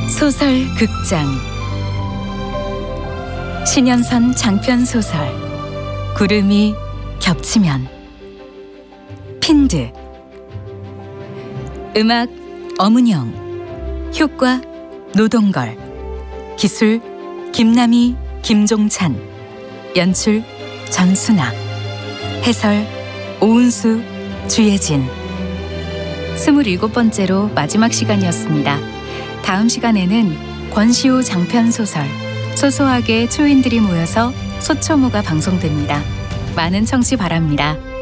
소설 극장 신현선 장편 소설 구름이 겹치면 핀드 음악 엄은영 효과 노동걸 기술 김남희 김종찬 연출 전순아 해설 오은수 주예진 27번째로 마지막 시간이었습니다. 다음 시간에는 권시우 장편 소설 소소하게 초인들이 모여서 소초모가 방송됩니다. 많은 청취 바랍니다.